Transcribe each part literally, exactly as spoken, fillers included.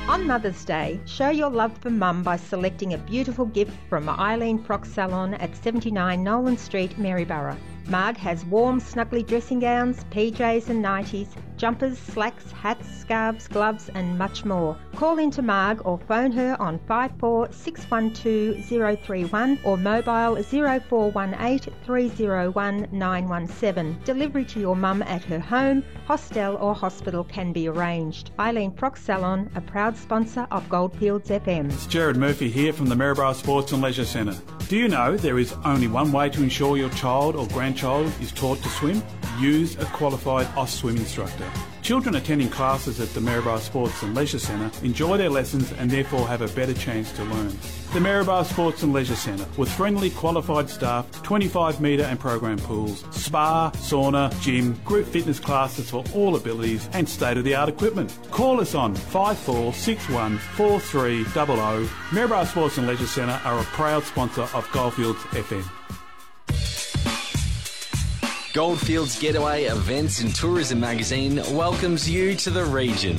On Mother's Day, show your love for Mum by selecting a beautiful gift from Eileen Proc Salon at seventy-nine Nolan Street, Maryborough. Marg has warm, snuggly dressing gowns, P Js and nighties, jumpers, slacks, hats, scarves, gloves and much more. Call into Marg or phone her on five four six one two zero three one or mobile zero four one eight three zero one nine one seven. Delivery to your mum at her home, hostel or hospital can be arranged. Eileen Proc Salon, a proud sponsor of Goldfields F M. It's Jared Murphy here from the Maryborough Sports and Leisure Centre. Do you know there is only one way to ensure your child or grandchild is taught to swim? Use a qualified O S swim instructor. Children attending classes at the Maryborough Sports and Leisure Centre enjoy their lessons and therefore have a better chance to learn. The Maryborough Sports and Leisure Centre, with friendly qualified staff, twenty-five metre and program pools, spa, sauna, gym, group fitness classes for all abilities and state-of-the-art equipment. Call us on five four six one four three zero zero. Maryborough Sports and Leisure Centre are a proud sponsor of Goldfields F M. Goldfields Getaway Events and Tourism Magazine welcomes you to the region.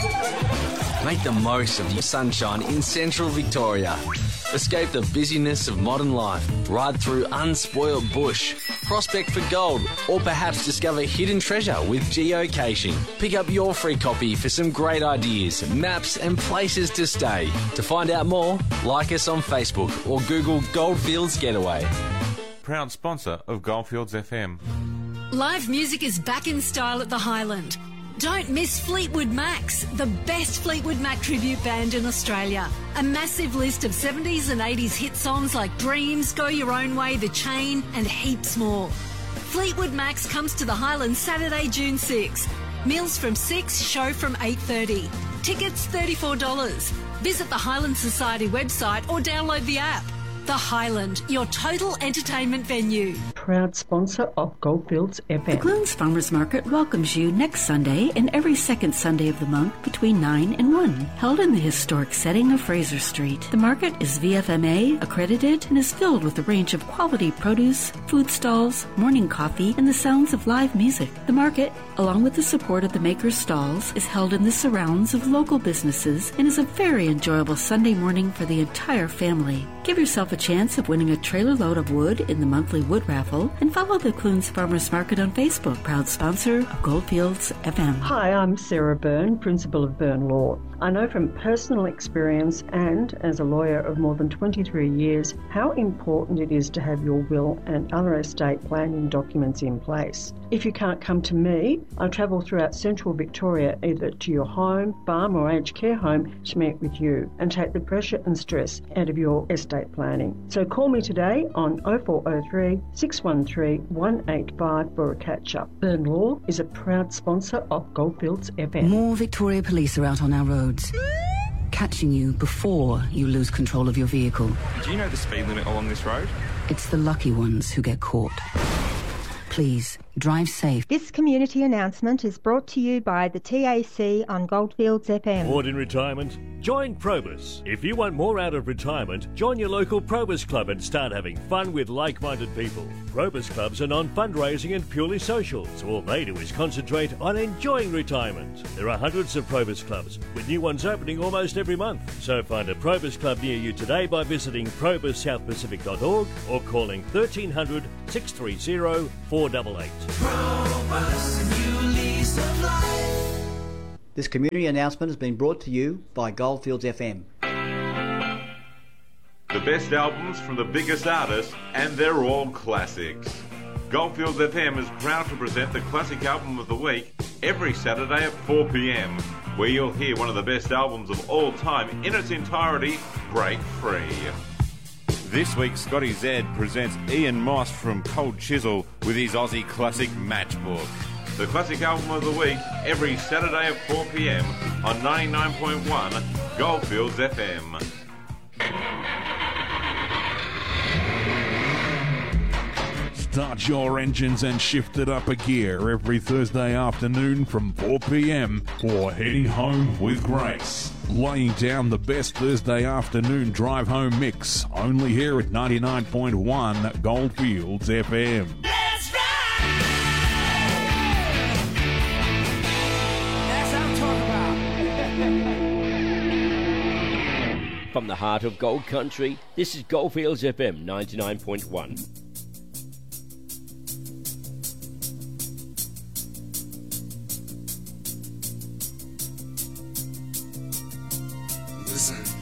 Make the most of your sunshine in central Victoria. Escape the busyness of modern life. Ride through unspoilt bush. Prospect for gold, or perhaps discover hidden treasure with geocaching. Pick up your free copy for some great ideas, maps and places to stay. To find out more, like us on Facebook or Google Goldfields Getaway. Proud sponsor of Goldfields F M. Live music is back in style at the Highland. Don't miss Fleetwood Macs, the best Fleetwood Mac tribute band in Australia. A massive list of seventies and eighties hit songs like Dreams, Go Your Own Way, The Chain and heaps more. Fleetwood Macs comes to the Highlands Saturday, June sixth. Meals from six, show from eight thirty. Tickets thirty-four dollars. Visit the Highland Society website or download the app. The Highland, your total entertainment venue. Proud sponsor of Goldfields F M. The Clunes Farmers Market welcomes you next Sunday and every second Sunday of the month between nine and one, held in the historic setting of Fraser Street. The market is V F M A accredited and is filled with a range of quality produce, food stalls, morning coffee, and the sounds of live music. The market, along with the support of the Makers Stalls, is held in the surrounds of local businesses and is a very enjoyable Sunday morning for the entire family. Give yourself a chance of winning a trailer load of wood in the monthly wood raffle and follow the Clunes Farmers Market on Facebook, proud sponsor of Goldfields F M. Hi, I'm Sarah Byrne, Principal of Byrne Law. I know from personal experience and as a lawyer of more than twenty-three years how important it is to have your will and other estate planning documents in place. If you can't come to me, I travel throughout central Victoria either to your home, farm or aged care home to meet with you and take the pressure and stress out of your estate planning. So call me today on oh four oh three, six one three, one eight five for a catch-up. Byrne Law is a proud sponsor of Goldfields F M. More Victoria Police are out on our roads, catching you before you lose control of your vehicle. Do you know the speed limit along this road? It's the lucky ones who get caught. Please, drive safe. This community announcement is brought to you by the T A C on Goldfields F M. Bored in retirement? Join Probus. If you want more out of retirement, join your local Probus Club and start having fun with like-minded people. Probus Clubs are non-fundraising and purely social, so all they do is concentrate on enjoying retirement. There are hundreds of Probus Clubs, with new ones opening almost every month. So find a Probus Club near you today by visiting probus south pacific dot org or calling thirteen hundred, six three zero, four eight eight. This community announcement has been brought to you by Goldfields F M. The best albums from the biggest artists, and they're all classics. Goldfields F M is proud to present the Classic Album of the Week every Saturday at four p m, where you'll hear one of the best albums of all time in its entirety, break-free. This week, Scotty Z presents Ian Moss from Cold Chisel with his Aussie classic Matchbook. The Classic Album of the Week every Saturday at four p m on ninety-nine point one Goldfields F M. Start your engines and shift it up a gear every Thursday afternoon from four p m for Heading Home with Grace. Laying down the best Thursday afternoon drive home mix, only here at ninety-nine point one Goldfields F M. Let's ride! That's what I'm talking about. From the heart of Gold Country, this is Goldfields F M ninety-nine point one. Listen.